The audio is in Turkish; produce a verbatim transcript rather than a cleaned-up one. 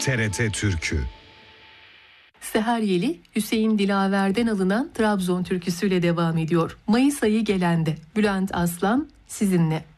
T R T Türkü. Seher Yeli, Hüseyin Dilaver'den alınan Trabzon türküsüyle devam ediyor. Mayıs ayı gelende. Bülent Aslan sizinle.